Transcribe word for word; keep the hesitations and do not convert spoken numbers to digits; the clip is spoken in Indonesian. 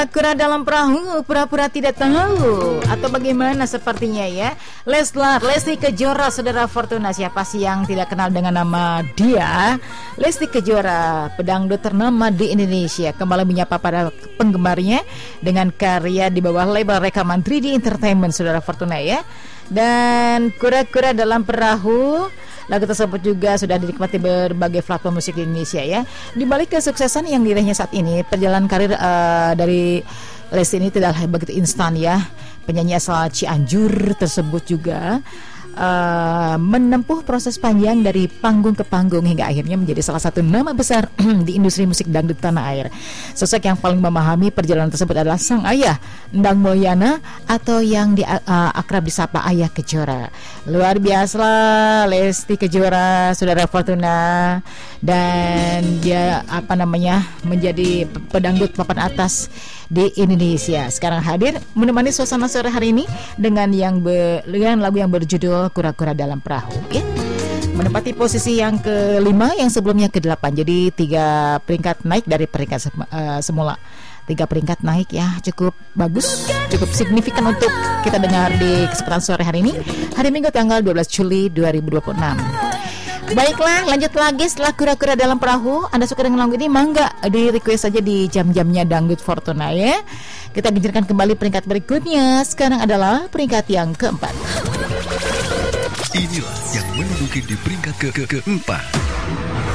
Kura dalam perahu, pura-pura tidak tahu atau bagaimana sepertinya ya. Leslar, Lesti Kejora, saudara Fortuna, siapa sih yang tidak kenal dengan nama dia? Lesti Kejora, pedangdut ternama di Indonesia, kembali menyapa para penggemarnya dengan karya di bawah label rekaman tiga D Entertainment, saudara Fortuna ya. Dan Kura-Kura dalam perahu, lagu tersebut juga sudah dinikmati berbagai platform musik di Indonesia ya. Di balik kesuksesan yang diraihnya saat ini, perjalanan karir uh, dari Lesti ini tidak begitu instan ya. Penyanyi asal Cianjur tersebut juga uh, menempuh proses panjang dari panggung ke panggung hingga akhirnya menjadi salah satu nama besar di industri musik dangdut tanah air. Sosok yang paling memahami perjalanan tersebut adalah sang ayah, Endang Mulyana, atau yang di, uh, akrab disapa Ayah Kejora. Luar biasa Lesti Kejora, saudara Fortuna, dan dia apa namanya menjadi pedangdut papan atas di Indonesia. Sekarang hadir menemani suasana sore hari ini dengan yang be, dengan lagu yang berjudul Kura-Kura dalam Perahu ya. Menempati posisi yang kelima, yang sebelumnya kedelapan. Jadi tiga peringkat naik dari peringkat sem- uh, semula. Tiga peringkat naik ya, cukup bagus, cukup signifikan untuk kita dengar di kesempatan sore hari ini, hari Minggu tanggal dua belas Juli dua ribu dua puluh enam. Baiklah, lanjut lagi setelah Kura-Kura dalam Perahu. Anda suka dengan lagu ini? Mangga di request saja di jam-jamnya Dangdut Fortuna ya. Kita gencarkan kembali peringkat berikutnya. Sekarang adalah peringkat yang keempat. Inilah yang menduduki di peringkat ke- ke- keempat.